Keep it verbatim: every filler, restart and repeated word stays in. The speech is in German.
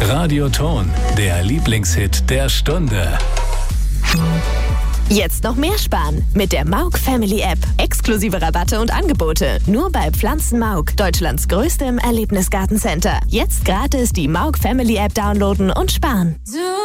Radioton, der Lieblingshit der Stunde. Jetzt noch mehr sparen mit der Mauk Family App. Exklusive Rabatte und Angebote. Nur bei Pflanzen Mauk, Deutschlands größtem Erlebnisgartencenter. Jetzt gratis die Mauk Family App downloaden und sparen.